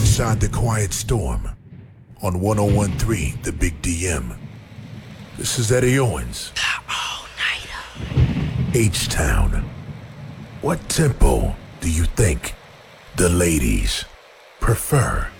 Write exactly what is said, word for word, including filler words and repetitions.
inside the Quiet Storm on one oh one point three The Big D M. This is Eddie Owens. The all-nighter. H-Town. What tempo do you think the ladies prefer?